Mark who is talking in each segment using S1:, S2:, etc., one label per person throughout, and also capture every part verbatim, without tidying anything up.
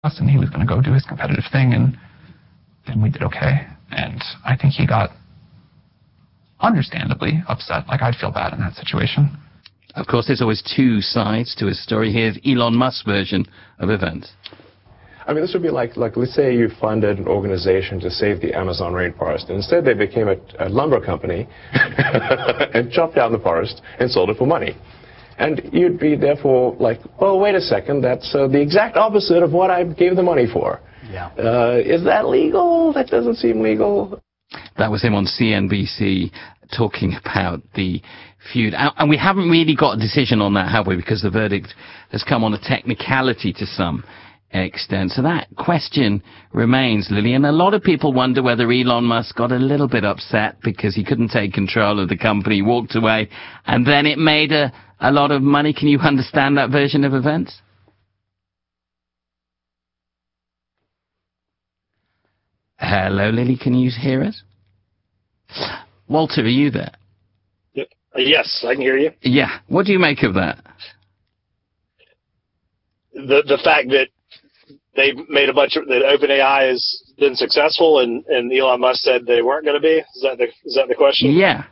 S1: us, and he was going to go do his competitive thing, and then we did okay. And I think he got understandably upset. Like, I'd feel bad in that situation.
S2: Of course, there's always two sides to a story. Here's Elon Musk's version of events.
S3: I mean, this would be like, like, let's say you funded an organization to save the Amazon rainforest, and instead they became a, a lumber company and chopped down the forest and sold it for money. And you'd be therefore like, oh, wait a second, that's uh, the exact opposite of what I gave the money for.
S4: Yeah.
S3: Uh, is that legal? That doesn't seem legal.
S2: That was him on C N B C talking about the feud. And we haven't really got a decision on that, have we? Because the verdict has come on a technicality to some extent. So that question remains, Lily. And a lot of people wonder whether Elon Musk got a little bit upset because he couldn't take control of the company, walked away, and then it made a, a lot of money. Can you understand that version of events? Hello, Lily. Can you hear us? Walter, are you there?
S5: Yes, I can hear you.
S2: Yeah. What do you make of that?
S5: The the fact that they made a bunch of that OpenAI has been successful, and, and Elon Musk said they weren't going to be. Is that the is that the question?
S2: Yeah.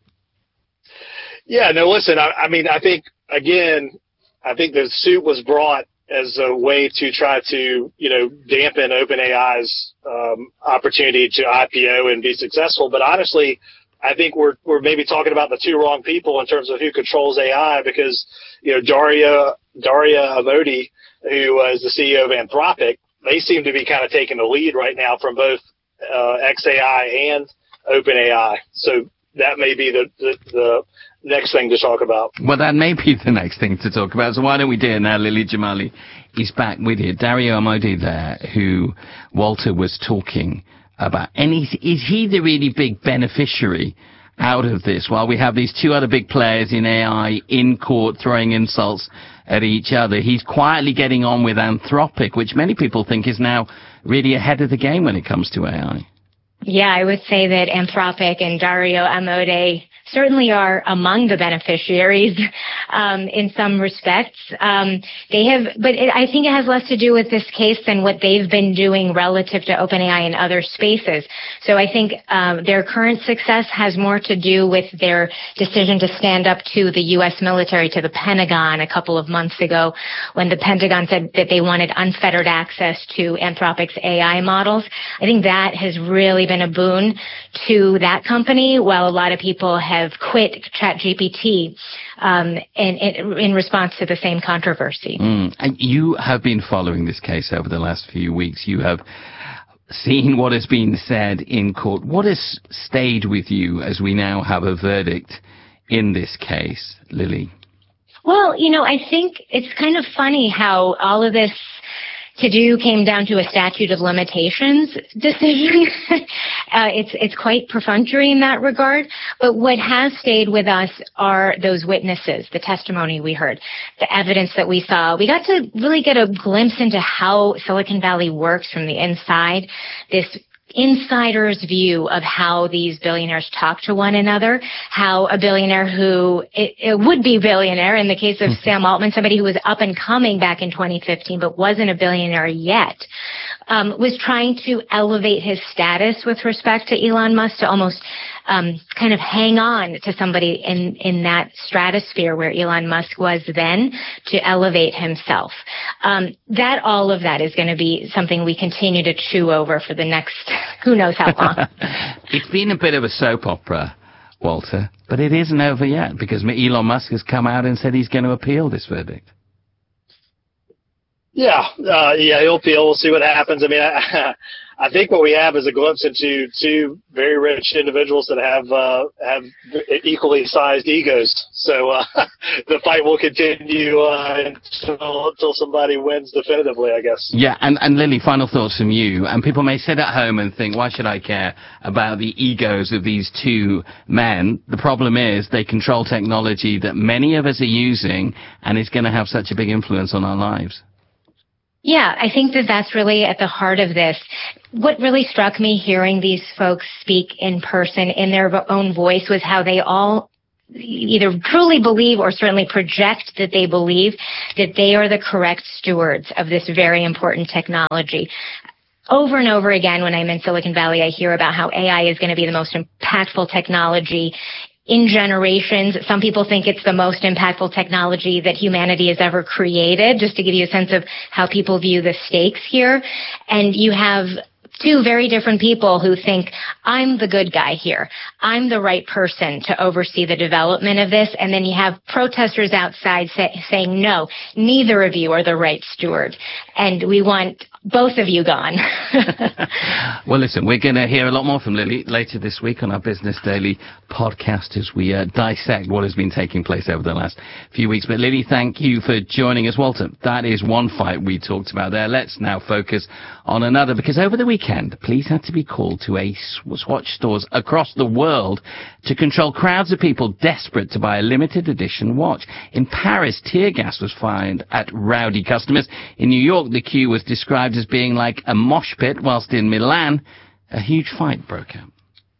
S5: Yeah. No. Listen. I, I mean, I think again, I think the suit was brought as a way to try to you know dampen OpenAI's um, opportunity to I P O and be successful. But honestly, I think we're we're maybe talking about the two wrong people in terms of who controls A I, because you know Daria Daria Amodei, who is the C E O of Anthropic, they seem to be kind of taking the lead right now from both uh, X A I and OpenAI. So that may be the, the the next thing to talk about.
S2: Well, that may be the next thing to talk about. So why don't we do it now? Lily Jamali is back with you. Dario Amodei there, who Walter was talking about. And is, is he the really big beneficiary out of this, while we have these two other big players in A I in court throwing insults at each other? He's quietly getting on with Anthropic, which many people think is now really ahead of the game when it comes to A I.
S6: Yeah, I would say that Anthropic and Dario Amodei certainly are among the beneficiaries um, in some respects. Um, they have, but it, I think it has less to do with this case than what they've been doing relative to OpenAI in other spaces. So I think um, their current success has more to do with their decision to stand up to the U S military, to the Pentagon a couple of months ago, when the Pentagon said that they wanted unfettered access to Anthropic's A I models. I think that has really been a boon to that company, while a lot of people have have quit ChatGPT um, in, in, in response to the same controversy.
S2: Mm. And you have been following this case over the last few weeks. You have seen what has been said in court. What has stayed with you as we now have a verdict in this case, Lily?
S6: Well, you know, I think it's kind of funny how all of this to-do came down to a statute of limitations decision. uh, it's it's quite perfunctory in that regard. But what has stayed with us are those witnesses, the testimony we heard, the evidence that we saw. We got to really get a glimpse into how Silicon Valley works from the inside, this insider's view of how these billionaires talk to one another, how a billionaire who, it, it would be billionaire in the case of Sam Altman, somebody who was up and coming back in twenty fifteen but wasn't a billionaire yet, um, was trying to elevate his status with respect to Elon Musk to almost um, kind of hang on to somebody in, in that stratosphere where Elon Musk was then, to elevate himself. Um, that, all of that is going to be something we continue to chew over for the next who knows how long.
S2: It's been a bit of a soap opera, Walter, but it isn't over yet, because Elon Musk has come out and said he's going to appeal this verdict.
S5: Yeah, uh, yeah, he'll appeal. We'll see what happens. I mean, I, I think what we have is a glimpse into two very rich individuals that have uh, have equally sized egos. So uh, the fight will continue uh, until, until somebody wins definitively, I guess.
S2: Yeah, and, and Lily, final thoughts from you. And people may sit at home and think, why should I care about the egos of these two men? The problem is they control technology that many of us are using, and it's going to have such a big influence on our lives.
S6: Yeah, I think that that's really at the heart of this. What really struck me hearing these folks speak in person in their own voice was how they all either truly believe or certainly project that they believe that they are the correct stewards of this very important technology. Over and over again, when I'm in Silicon Valley, I hear about how A I is going to be the most impactful technology in generations. Some people think it's the most impactful technology that humanity has ever created, just to give you a sense of how people view the stakes here. And you have two very different people who think, I'm the good guy here. I'm the right person to oversee the development of this. And then you have protesters outside say, saying, no, neither of you are the right steward. And we want both of you gone.
S2: Well, listen, we're going to hear a lot more from Lily later this week on our Business Daily podcast as we uh, dissect what has been taking place over the last few weeks. But Lily, thank you for joining us. Walter, that is one fight we talked about there. Let's now focus on another, because over the weekend, police had to be called to a Swatch stores across the world to control crowds of people desperate to buy a limited edition watch. In Paris, tear gas was fired at rowdy customers. In New York, the queue was described as being like a mosh pit, whilst in Milan, a huge fight broke out.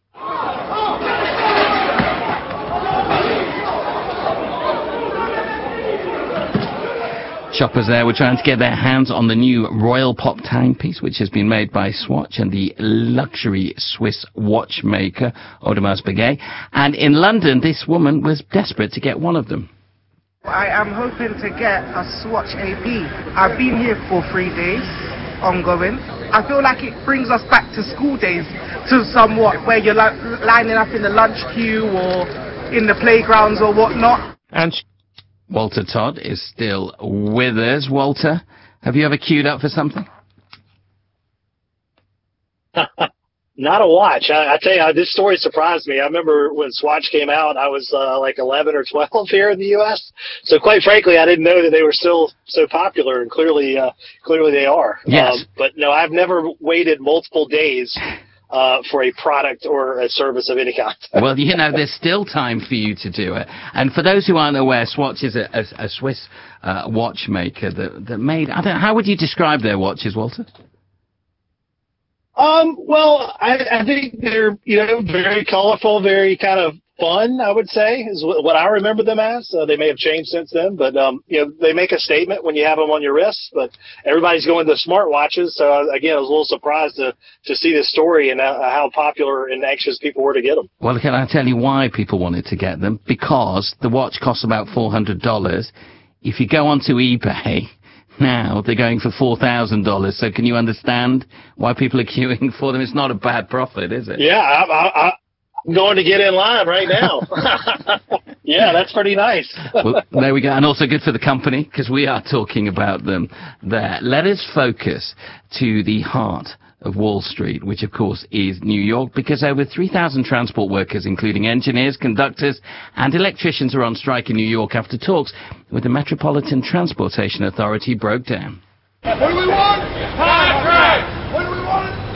S2: Shoppers there were trying to get their hands on the new Royal Pop timepiece, which has been made by Swatch and the luxury Swiss watchmaker Audemars Piguet. And in London, this woman was desperate to get one of them.
S4: I am hoping to get a Swatch A P. I've been here for three days, ongoing. I feel like it brings us back to school days, to somewhat, where you're like lining up in the lunch queue or in the playgrounds or whatnot.
S2: And Walter Todd is still with us. Walter, have you ever queued up for something?
S5: Not a watch. I, I tell you, this story surprised me. I remember when Swatch came out, I was uh, like eleven or twelve here in the U S. So quite frankly, I didn't know that they were still so popular, and clearly, uh, clearly they are.
S2: Yes.
S5: Um, but no, I've never waited multiple days uh, for a product or a service of any kind.
S2: Well, you know, there's still time for you to do it. And for those who aren't aware, Swatch is a, a, a Swiss uh, watchmaker that, that made, I don't know, how would you describe their watches, Walter?
S5: Um, well, I, I think they're, you know, very colorful, very kind of fun, I would say, is what I remember them as. Uh, they may have changed since then, but, um, you know, they make a statement when you have them on your wrist, but everybody's going to smartwatches. So, again, I was a little surprised to, to see this story and uh, how popular and anxious people were to get them.
S2: Well, can I tell you why people wanted to get them? Because the watch costs about four hundred dollars. If you go onto eBay, now they're going for four thousand dollars. So can you understand why people are queuing for them? It's not a bad profit, is it?
S5: Yeah, I, I, I'm going to get in line right now. Yeah, that's pretty nice.
S2: Well, there we go. And also good for the company, because we are talking about them there. Let us focus to the heart of Wall Street, which of course is New York, because over three thousand transport workers, including engineers, conductors and electricians, are on strike in New York after talks with the Metropolitan Transportation Authority broke down.
S7: What do we want? Contract! What do we want?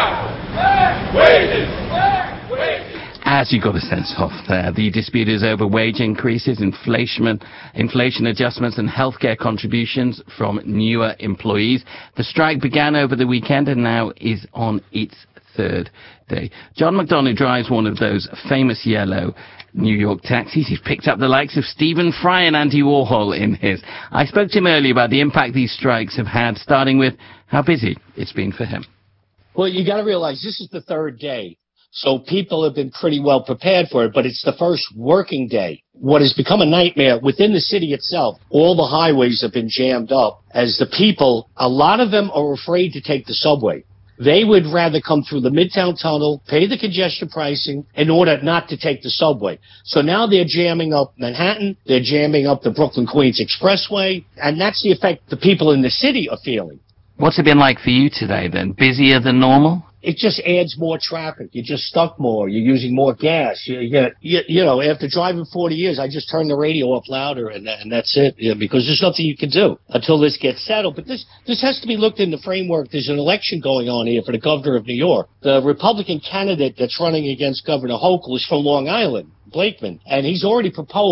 S7: Now! Wages! Wages!
S2: As you got a sense of there, the dispute is over wage increases, inflation, inflation adjustments and healthcare contributions from newer employees. The strike began over the weekend and now is on its third day. John McDonough drives one of those famous yellow New York taxis. He's picked up the likes of Stephen Fry and Andy Warhol in his. I spoke to him earlier about the impact these strikes have had, starting with how busy it's been for him.
S8: Well, you got to realize this is the third day. So people have been pretty well prepared for it, but it's the first working day. What has become a nightmare within the city itself, all the highways have been jammed up as the people, a lot of them are afraid to take the subway. They would rather come through the Midtown Tunnel, pay the congestion pricing in order not to take the subway. So now they're jamming up Manhattan, they're jamming up the Brooklyn-Queens Expressway, and that's the effect the people in the city are feeling.
S2: What's it been like for you today then? Busier than normal?
S8: It just adds more traffic. You're just stuck more. You're using more gas. You, you, you, you know, after driving forty years, I just turn the radio up louder, and, and that's it, yeah, because there's nothing you can do until this gets settled. But this, this has to be looked in the framework. There's an election going on here for the governor of New York. The Republican candidate that's running against Governor Hochul is from Long Island, Blakeman, and he's already proposed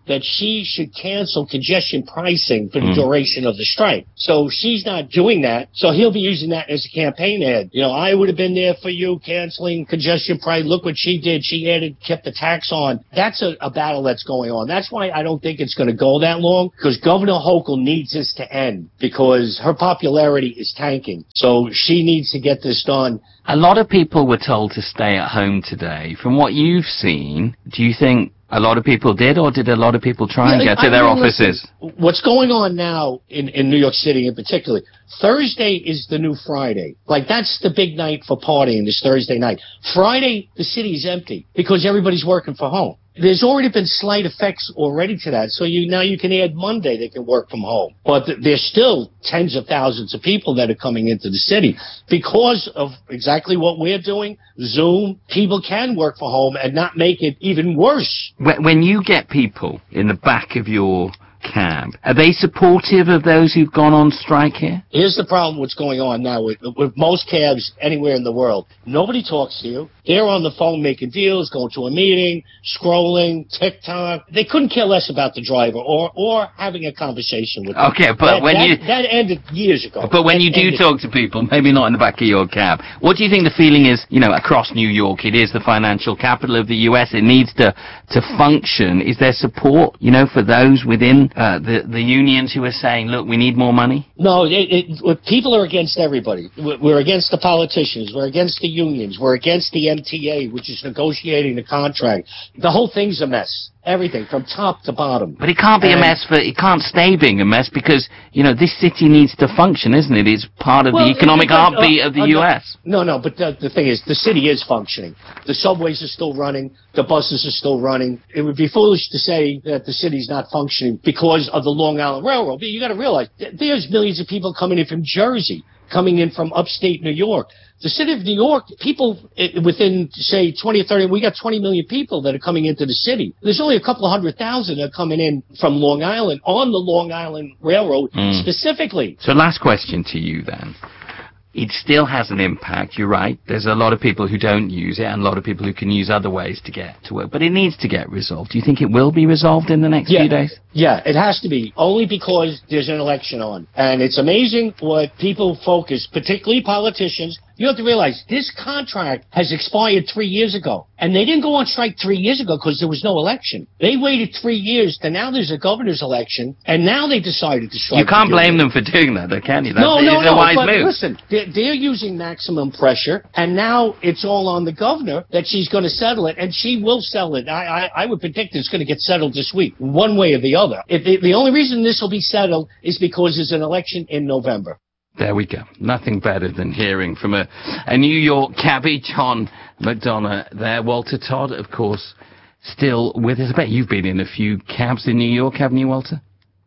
S8: that she should cancel congestion pricing for the
S2: Mm.
S8: duration of the strike. So she's not doing that. So he'll be using that as a campaign ad. You know, I would have been there for you canceling congestion price. Look what she did. She added, kept the tax on. That's a, a battle that's going on. That's why I don't think it's going to go that long, because Governor Hochul needs this to end because her popularity is tanking. So she needs to get this done.
S2: A lot of people were told to stay at home today. From what you've seen, do you think a lot of people did, or did a lot of people try and
S8: Yeah,
S2: get to
S8: I
S2: their
S8: mean,
S2: offices?
S8: listen, what's going on now in, in New York City in particular, Thursday is the new Friday. Like, that's the big night for partying, this Thursday night. Friday, the city's empty because everybody's working from home. There's already been slight effects already to that, so you now you can add Monday they can work from home. But th- there's still tens of thousands of people that are coming into the city because of exactly what we're doing, Zoom. People can work from home and not make it even worse.
S2: When when you get people in the back of your cab, are they supportive of those who've gone on strike here?
S8: Here's the problem what's going on now with, with most cabs anywhere in the world. Nobody talks to you. They're on the phone making deals, going to a meeting, scrolling, TikTok. They couldn't care less about the driver or, or having a conversation with them.
S2: Okay, but
S8: that,
S2: when
S8: that,
S2: you...
S8: That ended years ago.
S2: But when
S8: That
S2: you do
S8: ended.
S2: talk to people, maybe not in the back of your cab, what do you think the feeling is, you know, across New York? It is the financial capital of the U S. It needs to, to function. Is there support, you know, for those within uh, the, the unions who are saying, look, we need more money?
S8: No, it, it, people are against everybody. We're against the politicians. We're against the unions. We're against the M T A, which is negotiating the contract. The whole thing's a mess. Everything, from top to bottom.
S2: But it can't be
S8: And-
S2: a mess for, it can't stay being a mess because, you know, this city needs to function, isn't it? It's part of
S8: Well,
S2: the economic
S8: it- but, uh,
S2: heartbeat of the
S8: uh,
S2: U S.
S8: No, no, but the, the thing is, the city is functioning. The subways are still running. The buses are still running. It would be foolish to say that the city's not functioning because of the Long Island Railroad. But you got to realize, th- there's millions of people coming in from Jersey, coming in from upstate New York. The city of New York, people eh, within, say, twenty or thirty, we got twenty million people that are coming into the city. There's only a couple of hundred thousand that are coming in from Long Island, on the Long Island Railroad
S2: Mm.
S8: specifically.
S2: So last question to you then. It still has an impact, you're right. There's a lot of people who don't use it and a lot of people who can use other ways to get to work. But it needs to get resolved. Do you think it will be resolved in the next
S8: Yeah.
S2: few days?
S8: Yeah, it has to be, only because there's an election on. And it's amazing what people focus, particularly politicians. You have to realize this contract has expired three years ago. And they didn't go on strike three years ago because there was no election. They waited three years, and now there's a governor's election, and now they decided to strike.
S2: You can't
S8: to do
S2: blame
S8: it.
S2: them for doing that, though, can you? That's,
S8: No, no,
S2: it's a
S8: no.
S2: wise
S8: But
S2: move.
S8: listen, they're, they're using maximum pressure, and now it's all on the governor that she's going to settle it, and she will settle it. I, I, I would predict it's going to get settled this week, one way or the other. If the, the only reason this will be settled is because there's an election in November.
S2: There we go. Nothing better than hearing from a, a New York cabbie, John McDonough there. Walter Todd, of course, still with us. I bet you've been in a few cabs in New York, haven't you, Walter?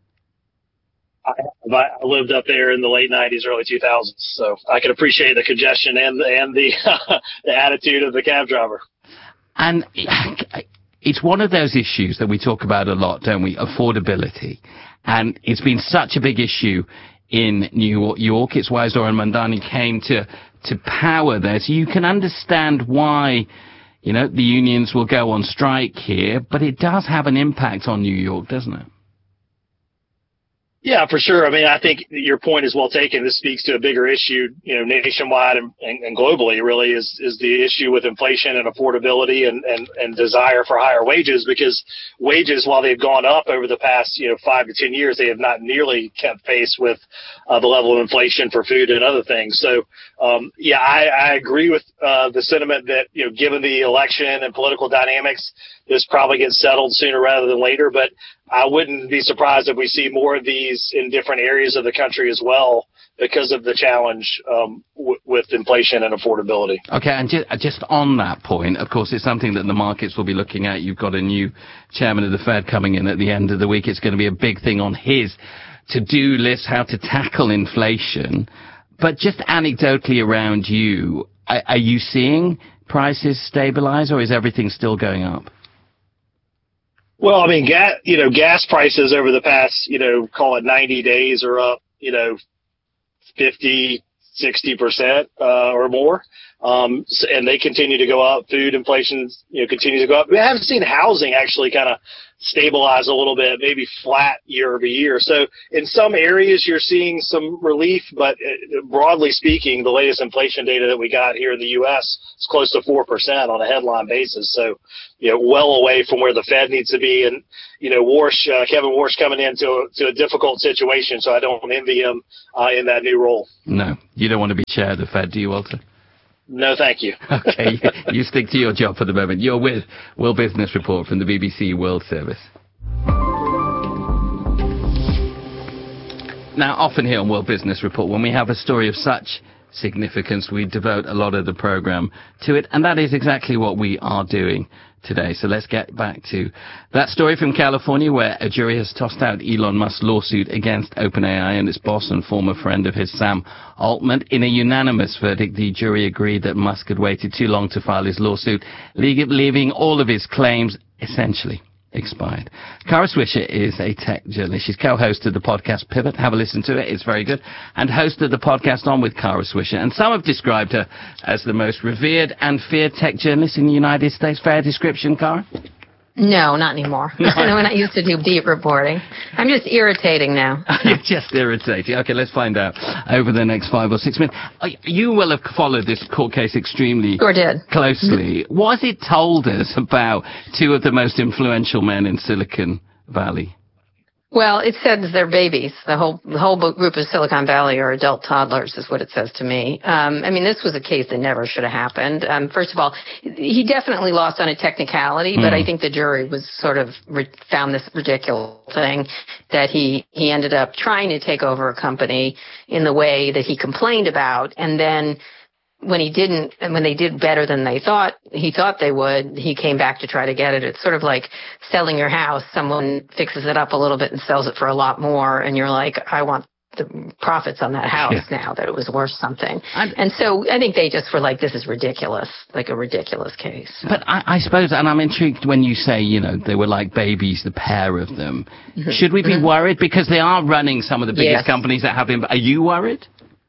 S5: I, I lived up there in the late nineties, early two thousands, so I can appreciate the congestion and and the the attitude of the cab driver.
S2: And it's one of those issues that we talk about a lot, don't we? Affordability. And it's been such a big issue in New York. It's why Zoran Mandani came to, to power there. So you can understand why, you know, the unions will go on strike here, but it does have an impact on New York, doesn't it?
S5: Yeah, for sure. I mean, I think your point is well taken. This speaks to a bigger issue, you know, nationwide and, and, and globally, really, is, is the issue with inflation and affordability and, and, and desire for higher wages, because wages, while they've gone up over the past, you know, five to ten years, they have not nearly kept pace with uh, the level of inflation for food and other things. So, um, yeah, I, I agree with uh, the sentiment that, you know, given the election and political dynamics, this probably gets settled sooner rather than later. But I wouldn't be surprised if we see more of these in different areas of the country as well, because of the challenge um, w- with inflation and affordability.
S2: Okay, and just, just on that point, of course, it's something that the markets will be looking at. You've got a new chairman of the Fed coming in at the end of the week. It's going to be a big thing on his to-do list, how to tackle inflation. But just anecdotally around you, are, are you seeing prices stabilize, or is everything still going up?
S5: Well, I mean, gas, you know, gas prices over the past, you know, call it ninety days are up, you know, fifty, sixty percent uh, or more. Um, and they continue to go up. Food inflation, you know, continues to go up. We haven't seen housing actually kind of stabilize a little bit, maybe flat year over year. So in some areas you're seeing some relief, but broadly speaking, the latest inflation data that we got here in the U S is close to four percent on a headline basis. So, you know, well away from where the Fed needs to be. And, you know, Warsh, uh, Kevin Warsh coming into a, to a difficult situation, so I don't envy him uh, in that new role.
S2: No, you don't want to be chair of the Fed, do you, Walter?
S5: No, thank you.
S2: Okay, you, you stick to your job for the moment. You're with World Business Report from the B B C World Service. Now, often here on World Business Report, when we have a story of such significance, we devote a lot of the program to it, and that is exactly what we are doing today. So let's get back to that story from California, where a jury has tossed out Elon Musk's lawsuit against OpenAI and its boss and former friend of his, Sam Altman. In a unanimous verdict, the jury agreed that Musk had waited too long to file his lawsuit, leaving all of his claims essentially expired. Kara Swisher is a tech journalist. She's co-host of the podcast Pivot. Have a listen to it. It's very good. And host of the podcast On with Kara Swisher. And some have described her as the most revered and feared tech journalist in the United States. Fair description, Kara?
S9: No, not anymore. No. When I used to do beat reporting. I'm just irritating now.
S2: You're just irritating. Okay, let's find out over the next five or six minutes. You will have followed this court case extremely
S9: sure did.
S2: closely. What has it told us about two of the most influential men in Silicon Valley?
S9: Well, it says they're babies. The whole the whole group of Silicon Valley are adult toddlers, is what it says to me. Um, I mean, this was a case that never should have happened. Um, first of all, he definitely lost on a technicality, mm. but I think the jury was sort of re- found this ridiculous thing that he he ended up trying to take over a company in the way that he complained about, and then when he didn't, and when they did better than they thought, he thought they would, he came back to try to get it. It's sort of like selling your house. Someone fixes it up a little bit and sells it for a lot more, and you're like, I want the profits on that house yeah. now that it was worth something. I'm, and so I think they just were like, this is ridiculous, like a ridiculous case.
S2: But I, I suppose, and I'm intrigued when you say, you know, they were like babies, the pair of them. Mm-hmm. Should we be mm-hmm. worried? Because they are running some of the biggest yes. companies that have been. Are you worried?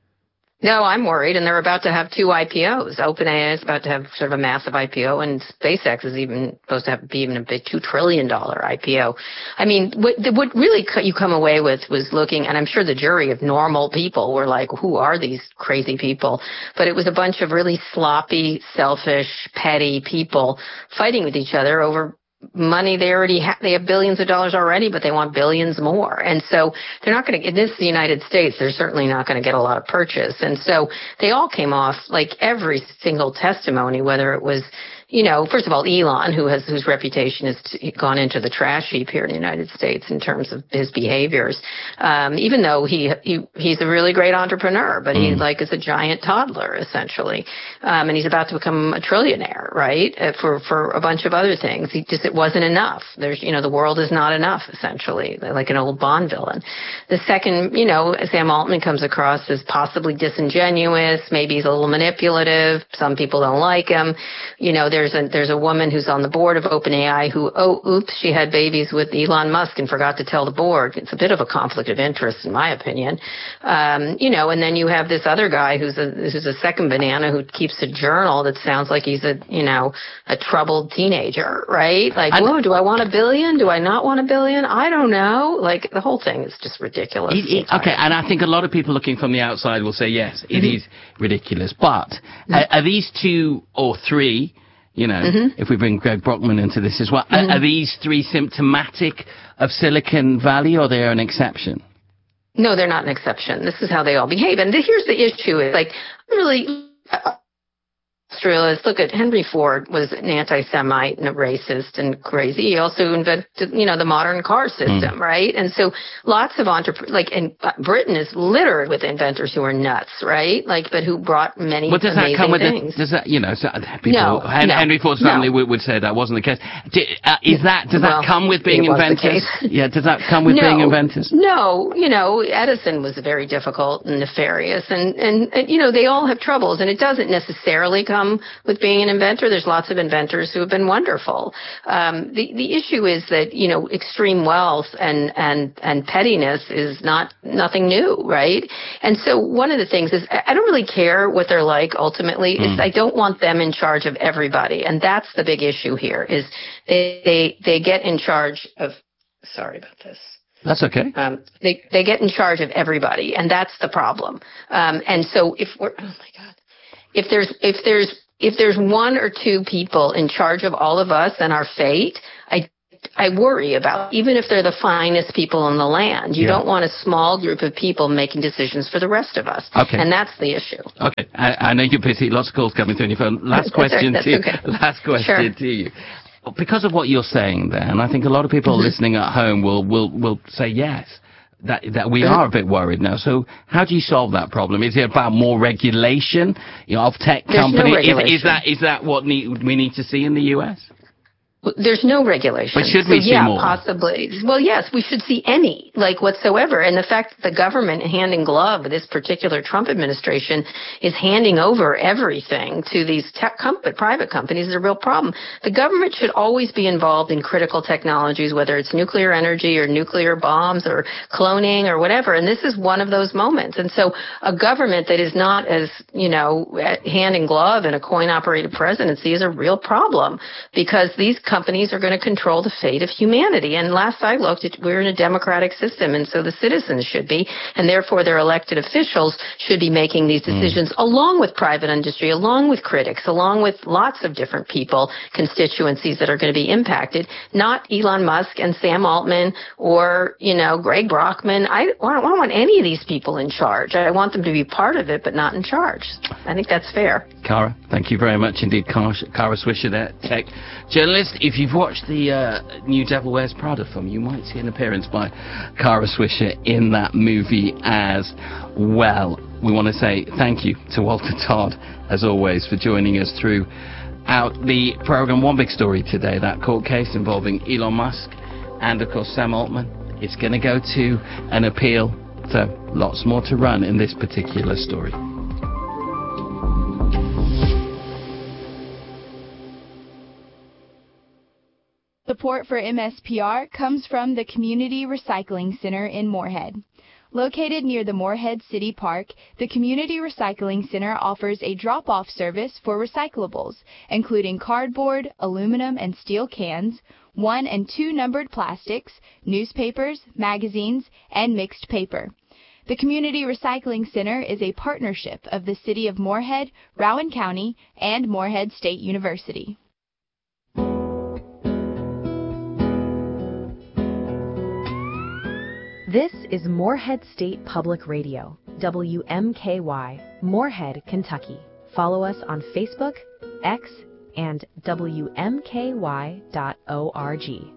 S9: No, I'm worried, and they're about to have two I P Os. OpenAI is about to have sort of a massive I P O, and SpaceX is even supposed to have, be even a big two trillion dollars I P O. I mean, what, what really you come away with was looking, and I'm sure the jury of normal people were like, who are these crazy people? But it was a bunch of really sloppy, selfish, petty people fighting with each other over money they already have. They have billions of dollars already, but they want billions more. And so they're not going to, in this the United States, they're certainly not going to get a lot of purchase. And so they all came off, like every single testimony, whether it was, you know, first of all, Elon, who has whose reputation has t- gone into the trash heap here in the United States in terms of his behaviors. Um, even though he, he he's a really great entrepreneur, but mm. he like is a giant toddler essentially, um, and he's about to become a trillionaire, right? Uh, for for a bunch of other things. He just it wasn't enough. There's you know the world is not enough essentially, like an old Bond villain. The second, you know, Sam Altman comes across as possibly disingenuous. Maybe he's a little manipulative. Some people don't like him. You know. There's a, there's a woman who's on the board of OpenAI who, oh, oops, she had babies with Elon Musk and forgot to tell the board. It's a bit of a conflict of interest, in my opinion. Um, you know, and then you have this other guy who's a, who's a second banana who keeps a journal that sounds like he's a, you know, a troubled teenager, right? Like, I, whoa, do I want a billion? Do I not want a billion? I don't know. Like, the whole thing is just ridiculous. It, it,
S2: okay, and I think a lot of people looking from the outside will say, yes, it mm-hmm. is ridiculous. But mm-hmm. are, are these two or three... You know, mm-hmm. if we bring Greg Brockman into this as well, mm-hmm. are, are these three symptomatic of Silicon Valley, or they're an exception?
S9: No, they're not an exception. This is how they all behave. And here's the issue. It's like, really... Uh, Australians, look at Henry Ford was an anti-Semite and a racist and crazy. He also invented, you know, the modern car system, mm. right? And so lots of entrepreneurs, like, and Britain is littered with inventors who are nuts, right? Like, but who brought many
S2: well, does
S9: amazing
S2: that come with
S9: things.
S2: The, does that, you know, so people,
S9: no,
S2: Hen-
S9: no,
S2: Henry Ford's family
S9: no.
S2: would, would say that wasn't the case. Do, uh, is that, does
S9: well,
S2: that come with being inventors? Yeah, does that come with
S9: no,
S2: being inventors?
S9: No, you know, Edison was very difficult and nefarious, and, and, and, you know, they all have troubles, and it doesn't necessarily come come with being an inventor. There's lots of inventors who have been wonderful. Um, the, the issue is that, you know, extreme wealth and, and, and pettiness is not, nothing new, right? And so one of the things is I don't really care what they're like ultimately. Mm. It's, I don't want them in charge of everybody. And that's the big issue here is they, they, they get in charge of, sorry about this.
S2: That's okay.
S9: Um, they they get in charge of everybody, and that's the problem. Um, and so if we're, oh my God, if there's if there's if there's one or two people in charge of all of us and our fate, I I worry about, even if they're the finest people in the land. You yeah. don't want a small group of people making decisions for the rest of us.
S2: Okay.
S9: And that's the issue.
S2: Okay. I, I know you're busy. Lots of calls coming through on your phone. Last question
S9: that's
S2: to you.
S9: Okay.
S2: Last question
S9: sure.
S2: to you. Because of what you're saying there, and I think a lot of people mm-hmm. listening at home will, will, will say yes, that that we are a bit worried now. So how do you solve that problem? Is it about more regulation, you know, of tech
S9: There's
S2: companies?
S9: No regulation.
S2: is, is that is that what need, we need to see in the U S?
S9: There's no regulation.
S2: But should we
S9: so,
S2: see
S9: yeah,
S2: more?
S9: Possibly. Well, yes, we should see any, like whatsoever. And the fact that the government, hand in glove with this particular Trump administration, is handing over everything to these tech com- private companies is a real problem. The government should always be involved in critical technologies, whether it's nuclear energy or nuclear bombs or cloning or whatever. And this is one of those moments. And so a government that is not as, you know, hand in glove in a coin-operated presidency is a real problem because these companies are going to control the fate of humanity. And last I looked, we're in a democratic system, and so the citizens should be, and therefore their elected officials should be making these decisions mm. along with private industry, along with critics, along with lots of different people, constituencies that are going to be impacted, not Elon Musk and Sam Altman or, you know, Greg Brockman. I, I don't want any of these people in charge. I want them to be part of it, but not in charge. I think that's fair.
S2: Kara, thank you very much indeed. Kara, Kara Swisher there, tech journalist. If you've watched the uh, new Devil Wears Prada film, you might see an appearance by Kara Swisher in that movie as well. We want to say thank you to Walter Todd, as always, for joining us throughout the program. One big story today, that court case involving Elon Musk and, of course, Sam Altman. It's going to go to an appeal, so lots more to run in this particular story.
S10: Support for M S P R comes from the Community Recycling Center in Moorhead. Located near the Moorhead City Park, the Community Recycling Center offers a drop-off service for recyclables, including cardboard, aluminum and steel cans, one and two numbered plastics, newspapers, magazines, and mixed paper. The Community Recycling Center is a partnership of the City of Moorhead, Rowan County, and Moorhead State University.
S11: This is Moorhead State Public Radio, W M K Y, Moorhead, Kentucky. Follow us on Facebook, X, and W M K Y dot org.